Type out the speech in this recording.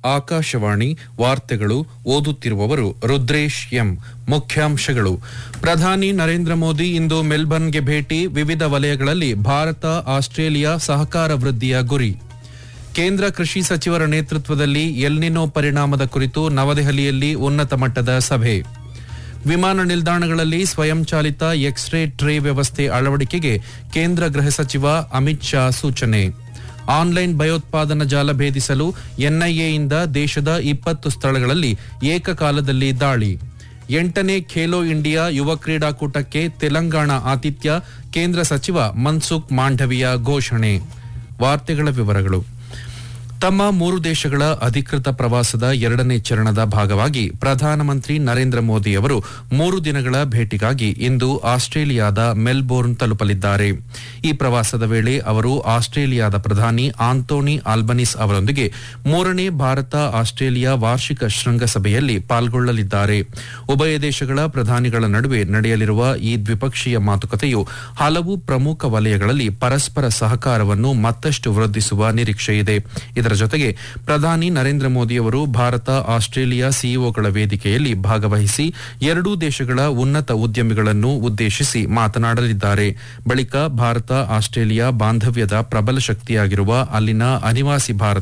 ಆಕಾಶವಾಣಿ ವಾರ್ತೆಗಳು ಓದುತ್ತಿರುವವರು ರುದ್ರೇಶ್ ಎಂ. ಮುಖ್ಯಾಂಶಗಳು. ಪ್ರಧಾನಿ ನರೇಂದ್ರ ಮೋದಿ ಇಂದು ಮೆಲ್ಬರ್ನ್ಗೆ ಭೇಟಿ, ವಿವಿಧ ವಲಯಗಳಲ್ಲಿ ಭಾರತ ಆಸ್ಟ್ರೇಲಿಯಾ ಸಹಕಾರ ವೃದ್ಧಿಯ ಗುರಿ. ಕೇಂದ್ರ ಕೃಷಿ ಸಚಿವರ ನೇತೃತ್ವದಲ್ಲಿ ಎಲ್ನಿನೋ ಪರಿಣಾಮದ ಕುರಿತು ನವದೆಹಲಿಯಲ್ಲಿ ಉನ್ನತ ಮಟ್ಟದ ಸಭೆ. ವಿಮಾನ ನಿಲ್ದಾಣಗಳಲ್ಲಿ ಸ್ವಯಂಚಾಲಿತ ಎಕ್ಸ್ರೇ ಟ್ರೇ ವ್ಯವಸ್ಥೆ ಅಳವಡಿಕೆಗೆ ಕೇಂದ್ರ ಗೃಹ ಸಚಿವ ಅಮಿತ್ ಶಾ ಸೂಚನೆ. ಆನ್ಲೈನ್ ಭಯೋತ್ಪಾದನಾ ಜಾಲ ಭೇದಿಸಲು ಎನ್ಐಎಯಿಂದ ದೇಶದ 20 ಸ್ಥಳಗಳಲ್ಲಿ ಏಕಕಾಲದಲ್ಲಿ ದಾಳಿ. 8ನೇ ಖೇಲೋ ಇಂಡಿಯಾ ಯುವ ಕ್ರೀಡಾಕೂಟಕ್ಕೆ ತೆಲಂಗಾಣ ಆತಿಥ್ಯ, ಕೇಂದ್ರ ಸಚಿವ ಮನ್ಸುಖ್ ಮಾಂಡವಿಯಾ ಘೋಷಣೆ. ವಾರ್ತೆಗಳ ವಿವರಗಳು. ತಮ್ಮ 3 ದೇಶಗಳ ಅಧಿಕೃತ ಪ್ರವಾಸದ 2ನೇ ಚರಣದ ಭಾಗವಾಗಿ ಪ್ರಧಾನಮಂತ್ರಿ ನರೇಂದ್ರ ಮೋದಿ ಅವರು 3 ದಿನಗಳ ಭೇಟಿಗಾಗಿ ಇಂದು ಆಸ್ಟ್ರೇಲಿಯಾದ ಮೆಲ್ಬೋರ್ನ್ ತಲುಪಲಿದ್ದಾರೆ. ಈ ಪ್ರವಾಸದ ವೇಳೆ ಅವರು ಆಸ್ಟ್ರೇಲಿಯಾದ ಪ್ರಧಾನಿ ಆಂಟೋನಿ ಆಲ್ಬನೀಸ್ ಅವರೊಂದಿಗೆ 3ನೇ ಭಾರತ ಆಸ್ಟ್ರೇಲಿಯಾ ವಾರ್ಷಿಕ ಶೃಂಗಸಭೆಯಲ್ಲಿ ಪಾಲ್ಗೊಳ್ಳಲಿದ್ದಾರೆ. ಉಭಯ ದೇಶಗಳ ಪ್ರಧಾನಿಗಳ ನಡುವೆ ನಡೆಯಲಿರುವ ಈ ದ್ವಿಪಕ್ಷೀಯ ಮಾತುಕತೆಯು ಹಲವು ಪ್ರಮುಖ ವಲಯಗಳಲ್ಲಿ ಪರಸ್ಪರ ಸಹಕಾರವನ್ನು ಮತ್ತಷ್ಟು ವೃದ್ಧಿಸುವ ನಿರೀಕ್ಷೆಯಿದೆ. ಇದರ ಜೊತೆಗೆ ಪ್ರಧಾನಿ ನರೇಂದ್ರ ಮೋದಿ ಅವರು ಭಾರತ ಆಸ್ಟ್ರೇಲಿಯಾ ಸಿಇಒಗಳ ವೇದಿಕೆಯಲ್ಲಿ ಭಾಗವಹಿಸಿ ಎರಡೂ ದೇಶಗಳ ಉನ್ನತ ಉದ್ಯಮಿಗಳನ್ನು ಉದ್ದೇಶಿಸಿ ಮಾತನಾಡಲಿದ್ದಾರೆ. ಬಳಿಕ ಭಾರತ ಆಸ್ಟ್ರೇಲಿಯಾ ಬಾಂಧವ್ಯದ ಪ್ರಬಲ ಶಕ್ತಿಯಾಗಿರುವ ಅಲ್ಲಿನ ಅನಿವಾಸಿ ಭಾರತ